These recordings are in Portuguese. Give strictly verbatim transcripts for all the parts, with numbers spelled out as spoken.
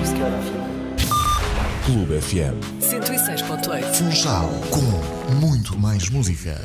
Clube F M cento e seis ponto oito. Funchal, com muito mais música.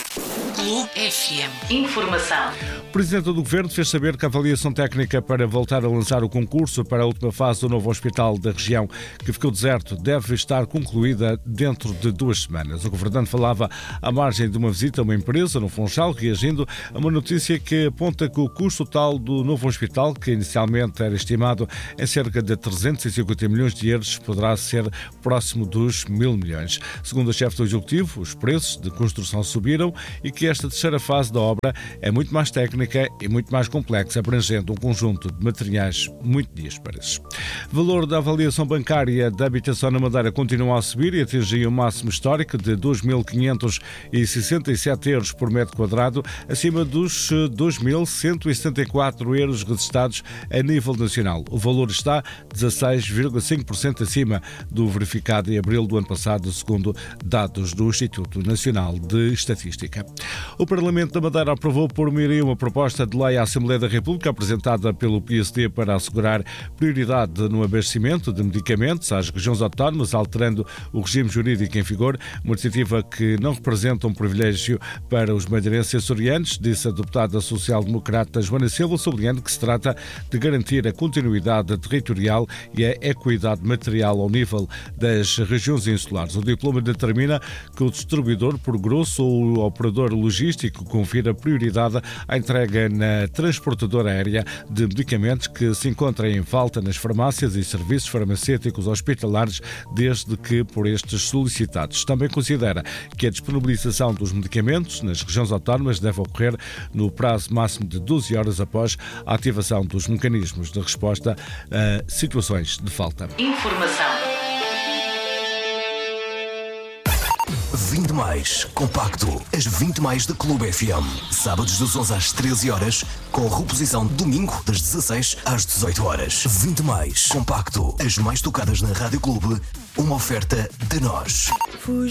Clube F M. Informação. O Presidente do Governo fez saber que a avaliação técnica para voltar a lançar o concurso para a última fase do novo hospital da região, que ficou deserto, deve estar concluída dentro de duas semanas. O governante falava à margem de uma visita a uma empresa no Funchal, reagindo a uma notícia que aponta que o custo total do novo hospital, que inicialmente era estimado em cerca de trezentos e cinquenta milhões de euros, poderá ser próximo dos mil milhões. Segundo a chefe do Executivo, os preços de construção subiram e que esta terceira fase da obra é muito mais técnica e muito mais complexa, abrangendo um conjunto de materiais muito díspares. O valor da avaliação bancária da habitação na Madeira continua a subir e atingiu o máximo histórico de dois mil quinhentos e sessenta e sete euros por metro quadrado, acima dos dois mil cento e setenta e quatro euros registados a nível nacional. O valor está dezasseis vírgula cinco por cento acima do verificado em abril do ano passado, segundo dados do Instituto Nacional de Estatística. O Parlamento da Madeira aprovou por maioria uma proposta de lei à Assembleia da República apresentada pelo P S D para assegurar prioridade no abastecimento de medicamentos às regiões autónomas, alterando o regime jurídico em vigor, uma iniciativa que não representa um privilégio para os madeirenses e açorianos, disse a deputada social-democrata Joana Silva, sublinhando que se trata de garantir a continuidade territorial e a equidade material ao nível das regiões insulares. O diploma determina que o distribuidor por grosso ou o operador logístico confira prioridade à entrega na transportadora aérea de medicamentos que se encontrem em falta nas farmácias e serviços farmacêuticos hospitalares, desde que por estes solicitados. Também considera que a disponibilização dos medicamentos nas regiões autónomas deve ocorrer no prazo máximo de doze horas após a ativação dos mecanismos de resposta a situações de falta. Informação. vinte mais, compacto, as vinte mais da Clube F M. Sábados das onze às treze horas, com reposição domingo das dezasseis às dezoito horas. vinte mais, compacto, as mais tocadas na Rádio Clube, uma oferta de nós.